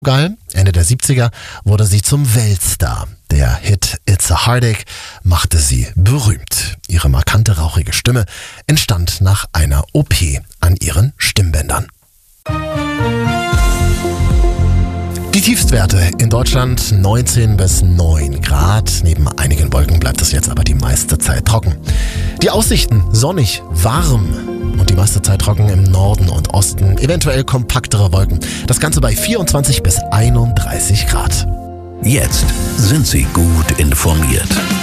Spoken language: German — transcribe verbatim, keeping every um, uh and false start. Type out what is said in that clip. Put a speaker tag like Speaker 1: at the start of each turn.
Speaker 1: Geil. Ende der siebziger wurde sie zum Weltstar. Der Hit It's a Heartache machte sie berühmt. Ihre markante, rauchige Stimme entstand nach einer O P an ihren Stimmbändern. Die Tiefstwerte in Deutschland neunzehn bis neun Grad. Neben einigen Wolken bleibt es jetzt aber die meiste Zeit trocken. Die Aussichten sonnig, warm und die meiste Zeit trocken im Norden und Osten. Eventuell kompaktere Wolken. Das Ganze bei vierundzwanzig bis einunddreißig Grad.
Speaker 2: Jetzt sind Sie gut informiert.